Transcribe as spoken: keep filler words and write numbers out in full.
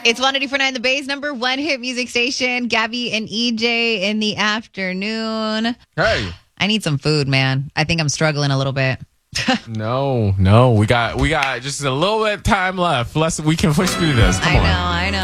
It's one eighty-four point nine The Bay's number one hit music station. Gabby and E J in the afternoon. Hey. I need some food, man. I think I'm struggling a little bit. no, no. We got we got just a little bit of time left. Let's we can push through this. Come I on. know, I know.